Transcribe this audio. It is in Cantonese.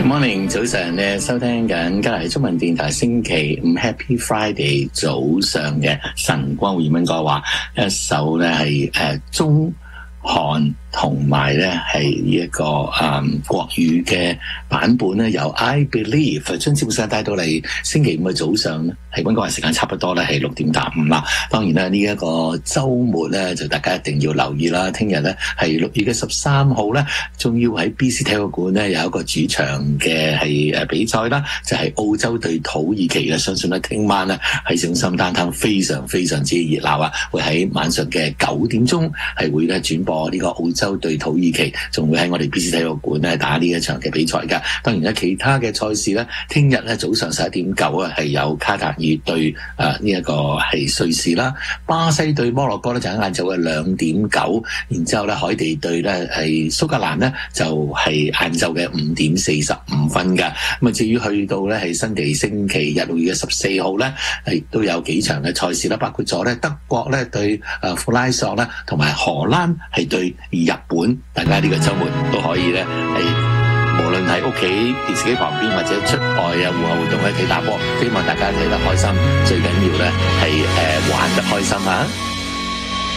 Morning， 早上咧收聽緊加拿大中文電台星期五 Happy Friday 早上嘅晨光回應歌，話一首咧係中韓同埋咧係呢一個國語嘅版本咧，由 I Believe 將節目時間帶到嚟星期五嘅早上咧，係溫哥華時間差不多咧係6:05啦。當然啦，呢一個週末咧就大家一定要留意啦。聽日咧係6月13號咧，仲要喺 BC 體育館咧有一個主場嘅係比賽啦，就係澳洲對土耳其嘅。相信咧聽晚咧係小心擔當非常非常之熱鬧啊！會喺晚上嘅9點鐘係會咧轉播呢個澳洲對土耳其，仲會喺我哋 BC 體育館咧打呢一場嘅比賽噶。當然咧，其他嘅賽事咧，聽日咧早上11:9啊，係有卡塔爾對呢一個係瑞士啦，巴西對摩洛哥咧就喺晏晝嘅2:9，然之後咧海地對咧係蘇格蘭咧就係晏晝嘅5:45噶。咁啊，至於去到咧係新地星期日6月14號咧，係都有幾場嘅賽事啦，包括咗咧德國咧對庫拉索啦，同埋荷蘭係對日本。大家呢個週末都可以咧係無論喺屋企電視機旁邊或者出外啊戶外活動咧睇打波，希望大家睇得開心，最緊要咧係玩得開心啊！